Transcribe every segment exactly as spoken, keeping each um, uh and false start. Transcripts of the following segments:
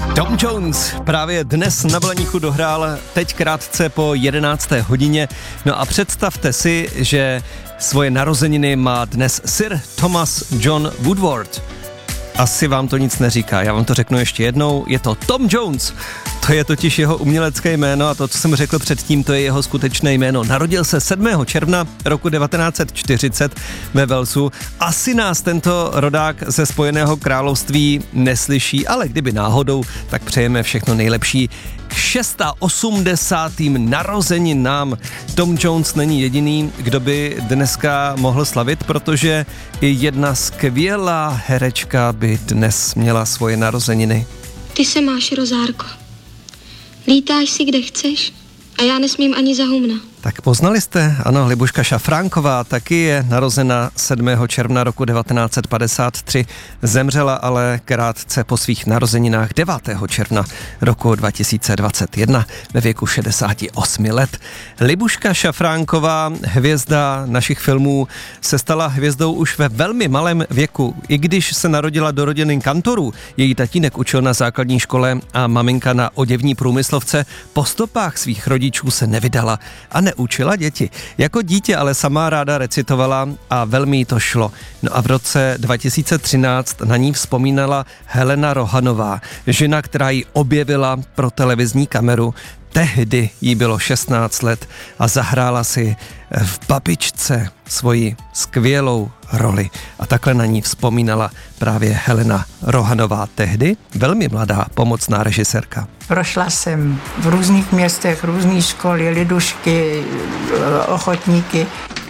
Tom Jones právě dnes na Blaníku dohrál teď krátce po jedenácté hodině. No a představte si, že svoje narozeniny má dnes Sir Thomas John Woodward. Asi vám to nic neříká, já vám to řeknu ještě jednou, je to Tom Jones. To je totiž jeho umělecké jméno a to, co jsem řekl předtím, to je jeho skutečné jméno. Narodil se sedmého června roku devatenáct set čtyřicet ve Walesu. Asi nás tento rodák ze Spojeného království neslyší, ale kdyby náhodou, tak přejeme všechno nejlepší k osmdesátým šestým narozeninám. Tom Jones není jediný, kdo by dneska mohl slavit, protože i jedna skvělá herečka by dnes měla svoje narozeniny. Ty se máš, Rozárko. Lítáš si, kde chceš a já nesmím ani za humna. Tak poznali jste, ano, Libuška Šafránková taky je narozena sedmého června roku devatenáct set padesát tři, zemřela ale krátce po svých narozeninách devátého června roku dva tisíce dvacet jedna ve věku šedesáti osmi let. Libuška Šafránková, hvězda našich filmů, se stala hvězdou už ve velmi malém věku. I když se narodila do rodiny kantorů, její tatínek učil na základní škole a maminka na oděvní průmyslovce, po stopách svých rodičů se nevydala a neučila děti. Jako dítě ale sama ráda recitovala a velmi jí to šlo. No a v roce dva tisíce třináct na ní vzpomínala Helena Rohanová, žena, která ji objevila pro televizní kameru. Tehdy jí bylo šestnáct let a zahrála si v Babičce svoji skvělou roli. A takhle na ní vzpomínala právě Helena Rohanová, tehdy velmi mladá pomocná režisérka. Prošla jsem v různých městech, různé školy, lidušky, ochotníky.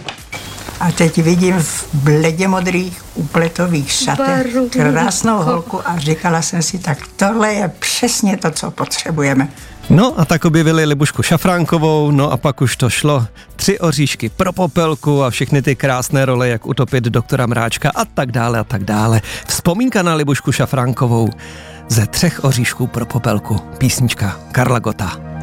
A teď vidím v bledě modrých úpletových šatech krásnou holku a říkala jsem si, tak tohle je přesně to, co potřebujeme. No a tak objevili Libušku Šafránkovou, no a pak už to šlo. Tři oříšky pro Popelku a všechny ty krásné role, jak utopit doktora Mráčka a tak dále a tak dále. Vzpomínka na Libušku Šafránkovou ze Třech oříšků pro Popelku. Písnička Karla Gotta.